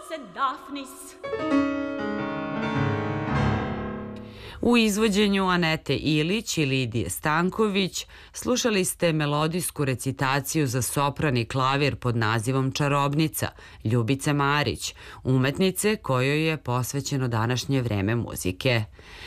and Daphnis. U izvođenju Anete Ilić i Lidije Stanković slušali ste melodijsku recitaciju za sopran i klavir pod nazivom Čarobnica Ljubice Marić, umetnice kojoj je posvećeno današnje vreme muzike.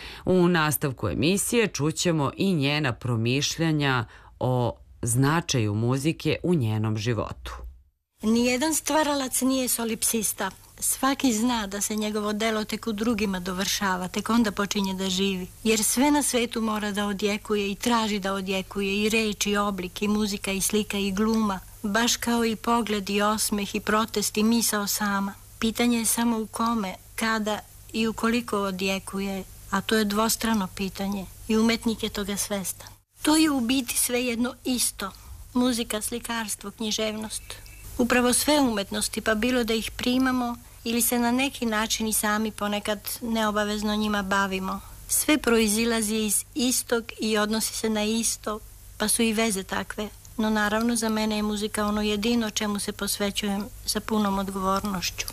U nastavku emisije čućemo i njena promišljanja o značaju muzike u njenom životu. Nijedan stvaralac nije solipsista. Svaki zna da se njegovo delo tek u drugima dovršava, tek onda počinje da živi. Jer sve na svetu mora da odjekuje i traži da odjekuje, i reč, i oblik, i muzika, i slika, i gluma. Baš kao i pogled, i osmeh, i protest, i misao sama. Pitanje je samo u kome, kada i ukoliko odjekuje, a to je dvostrano pitanje i umetnik je toga svestan. To je u biti svejedno isto. Muzika, slikarstvo, književnost. Upravo sve umetnosti, pa bilo da ih primamo ili se na neki način i sami ponekad neobavezno njima bavimo. Sve proizilazi iz istog i odnosi se na isto, pa su i veze takve. No naravno za mene je muzika ono jedino čemu se posvećujem sa punom odgovornošću.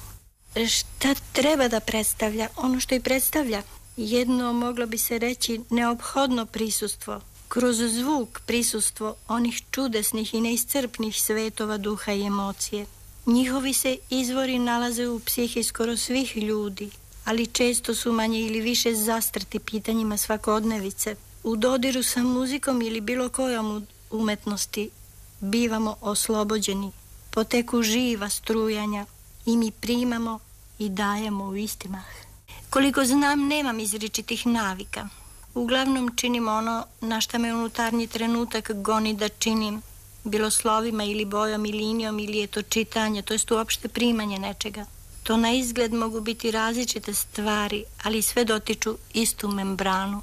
Šta treba da predstavlja? Ono što i predstavlja. Jedno, moglo bi se reći, neophodno prisustvo. Kroz zvuk prisustvo onih čudesnih i neiscrpnih svetova duha i emocije. Njihovi se izvori nalaze u psihi skoro svih ljudi, ali često su manje ili više zastrti pitanjima svakodnevice. U dodiru sa muzikom ili bilo kojom umetnosti bivamo oslobođeni, poteku živa strujanja i mi primamo i dajemo u isti mah. Koliko znam, nemam izričitih navika. Uglavnom činim ono na šta me unutarnji trenutak goni da činim, bilo slovima ili bojom i linijom ili je to čitanje, to jest uopšte primanje nečega. To na izgled mogu biti različite stvari, ali sve dotiču istu membranu.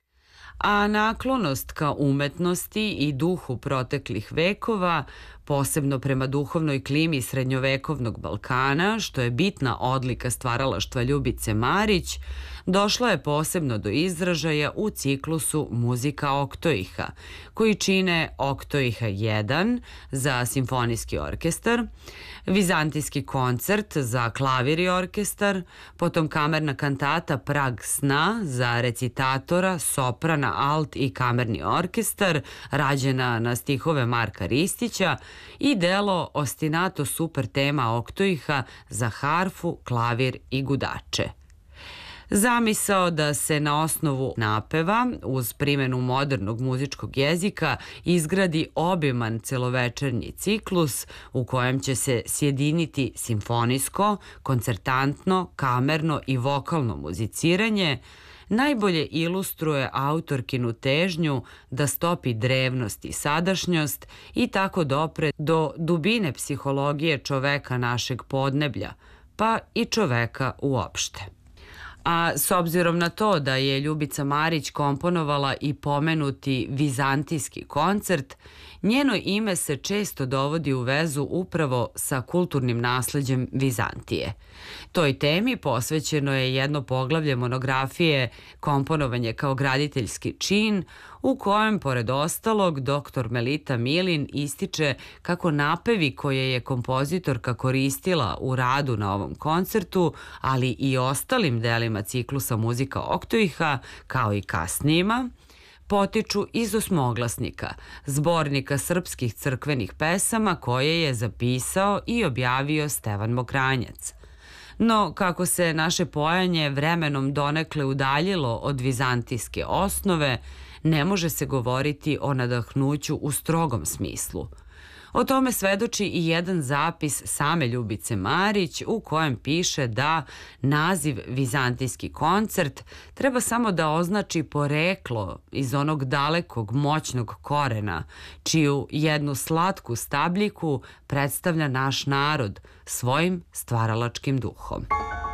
A naklonost ka umetnosti i duhu proteklih vekova, posebno prema duhovnoj klimi srednjovekovnog Balkana, što je bitna odlika stvaralaštva Ljubice Marić, došla je posebno do izražaja u ciklusu Muzika Oktoiha, koji čine Oktoiha 1 za simfonijski orkestar, Vizantijski koncert za klavir i orkestar, potom kamerna kantata Prag sna za recitatora, soprana, alt i kamerni orkestar, rađena na stihove Marka Ristića, i delo Ostinato super tema Oktoiha za harfu, klavir i gudače. Zamisao da se na osnovu napeva, uz primjenu modernog muzičkog jezika, izgradi obiman celovečernji ciklus u kojem će se sjediniti simfonijsko, koncertantno, kamerno i vokalno muziciranje, najbolje ilustruje autorkinu težnju da stopi drevnost i sadašnjost i tako dopre do dubine psihologije čoveka našeg podneblja, pa i čoveka uopšte. A s obzirom na to da je Ljubica Marić komponovala i pomenuti Vizantijski koncert, njeno ime se često dovodi u vezu upravo sa kulturnim nasleđem Vizantije. Toj temi posvećeno je jedno poglavlje monografije Komponovanje kao graditeljski čin, u kojem, pored ostalog, dr. Melita Milin ističe kako napevi koje je kompozitorka koristila u radu na ovom koncertu, ali i ostalim delima ciklusa Muzika Oktoiha, kao i kasnijima, potiču iz osmoglasnika, zbornika srpskih crkvenih pesama koje je zapisao i objavio Stevan Mokranjac. No, kako se naše pojanje vremenom donekle udaljilo od vizantijske osnove, ne može se govoriti o nadahnuću u strogom smislu. O tome svedoči i jedan zapis same Ljubice Marić u kojem piše da naziv Vizantijski koncert treba samo da označi poreklo iz onog dalekog moćnog korena, čiju jednu slatku stabljiku predstavlja naš narod svojim stvaralačkim duhom.